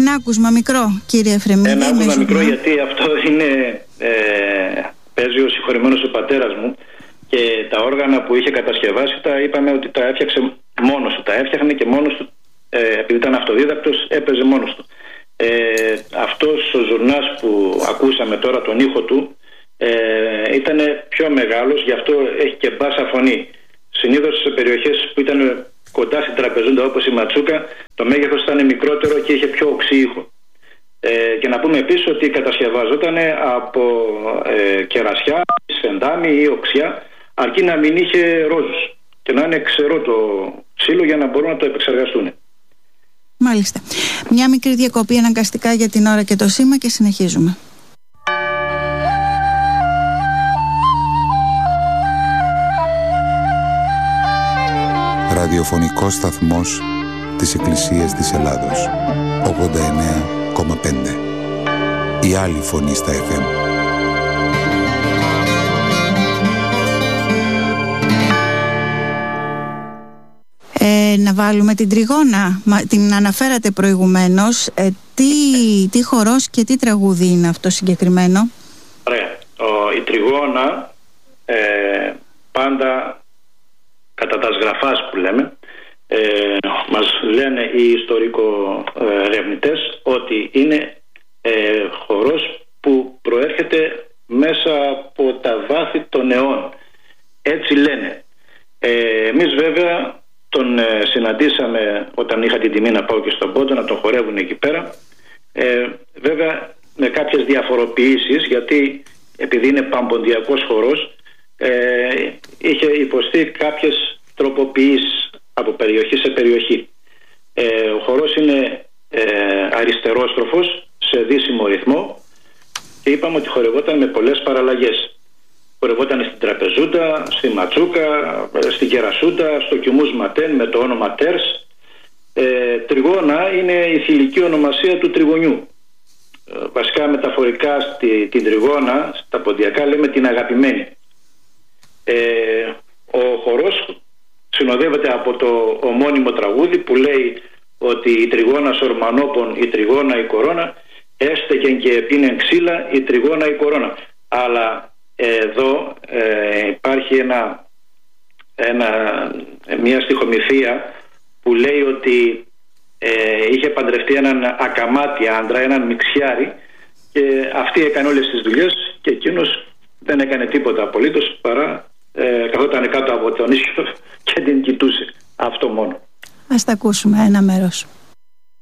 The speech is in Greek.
Ένα άκουσμα μικρό, κύριε Εφρεμίδη. Ένα άκουσμα μικρό, γιατί αυτό είναι, παίζει ο συγχωρημένος ο πατέρας μου, και τα όργανα που είχε κατασκευάσει είπαμε ότι τα έφτιαξε μόνος του. Τα έφτιαχνε και μόνος του, επειδή ήταν αυτοδίδακτος, έπαιζε μόνος του. Αυτός ο ζουρνάς που ακούσαμε τώρα, τον ήχο του, ήταν πιο μεγάλος, γι' αυτό έχει και μπάσα φωνή. Συνήθως σε περιοχές που ήταν κοντά στην τραπεζούντα, όπως η Ματσούκα, το μέγεθος ήταν μικρότερο και είχε πιο οξύ ήχο. Και να πούμε επίσης ότι κατασκευάζονταν από κερασιά, σφεντάμι ή οξιά, αρκεί να μην είχε ρόζους και να είναι ξερό το ξύλο για να μπορούν να το επεξεργαστούν. Μάλιστα. Μια μικρή διακοπή αναγκαστικά για την ώρα και το σήμα και συνεχίζουμε. Ραδιοφωνικός σταθμός της Εκκλησίας της Ελλάδος, 89,5. Η άλλη φωνή στα FM. Να βάλουμε την Τριγώνα, την αναφέρατε προηγουμένως. Τι χορός και τι τραγούδι είναι αυτό συγκεκριμένο? Ωραία. Η Τριγώνα πάντα κατά τα σγραφάς που λέμε, μας λένε οι ιστορικοερευνητές ότι είναι χορός που προέρχεται μέσα από τα βάθη των αιών. Έτσι λένε. Εμείς βέβαια τον συναντήσαμε όταν είχα την τιμή να πάω και στον Πόντο να τον χορεύουν εκεί πέρα, βέβαια με κάποιες διαφοροποιήσεις, γιατί επειδή είναι παμποντιακός χορός, είχε υποστεί κάποιες τροποποιήσεις από περιοχή σε περιοχή. Ο χορός είναι αριστερόστροφος σε δύσιμο ρυθμό και είπαμε ότι χορευόταν με πολλές παραλλαγές. Χορευόταν στην Τραπεζούντα, στη Ματσούκα, στην Κερασούντα, στο Κιουμούς Ματέν με το όνομα Τέρς. Τριγώνα είναι η θηλυκή ονομασία του τριγωνιού. Βασικά μεταφορικά την Τριγώνα, στα ποντιακά λέμε την αγαπημένη. Ο χορός συνοδεύεται από το ομώνυμο τραγούδι που λέει ότι η Τριγώνα σορμανόπων, η Τριγώνα η κορώνα, έστεκεν και επίνεν ξύλα, η Τριγώνα η κορώνα. Αλλά εδώ υπάρχει μια στιχομυθία που λέει ότι είχε παντρευτεί έναν ακαμάτι άντρα, έναν μιξιάρη, και αυτή έκανε όλες τις δουλειές και εκείνος δεν έκανε τίποτα απολύτως παρά καθόταν κάτω από τον ίσιο και την κοιτούσε. Αυτό μόνο. Ας τα ακούσουμε ένα μέρος.